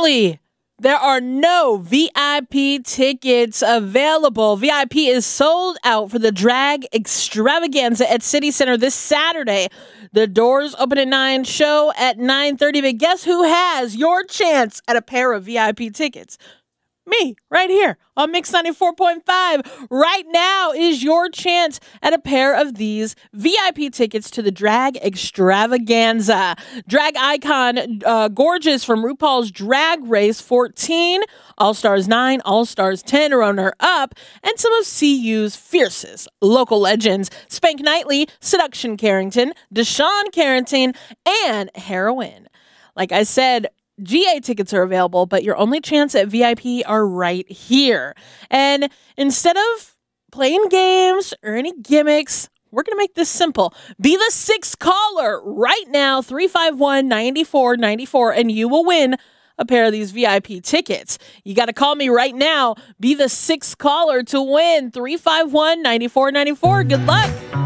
Unfortunately, there are no VIP tickets available. VIP is sold out for the Drag Extravaganza at City Center this Saturday. The doors open at 9, show at 9:30. But guess who has your chance at a pair of VIP tickets? Me, right here on Mix 94.5. Right now is your chance at a pair of these VIP tickets to the Drag Extravaganza. Drag icon Gorgeous from RuPaul's Drag Race 14, All-Stars 9, All-Stars 10 runner-up, and some of CU's fiercest local legends, Spank Knightley, Seduction Carrington, Deshawn Carrington, and Heroine. Like I said, GA tickets are available, but your only chance at VIP are right here. And instead of playing games or any gimmicks, we're going to make this simple. Be the sixth caller right now, 351-9494, and you will win a pair of these VIP tickets. You got to call me right now. Be the sixth caller to win, 351-9494. Good luck.